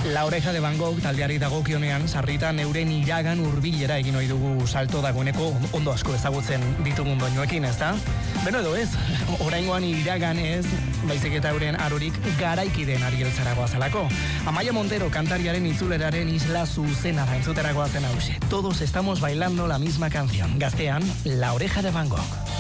La Oreja de Van Gogh taldeari dagokionean sarritan euren iragan hurbilera egin ohi dugu salto dagoeneko ondo asko ezagutzen ditugun doinuekin, ezta? Beno edo ez, oraingoan iragan ez, baizik eta euren arorik garaikiden Ariel Zaragoa zelako. Amaia Montero kantariaren itzuleraren isla zuzena entzuteragoa zen hause. Todos estamos bailando la misma canción. Gaztean, La Oreja de Van Gogh.